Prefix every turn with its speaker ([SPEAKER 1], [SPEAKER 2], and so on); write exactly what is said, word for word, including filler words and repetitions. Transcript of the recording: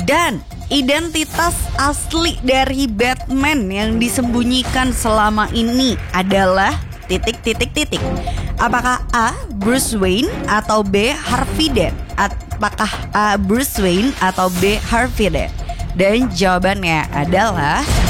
[SPEAKER 1] Dan identitas asli dari Batman yang disembunyikan selama ini adalah titik titik titik. Apakah A. Bruce Wayne atau B. Harvey Dent? Apakah A. Bruce Wayne atau B. Harvey Dent? Dan jawabannya adalah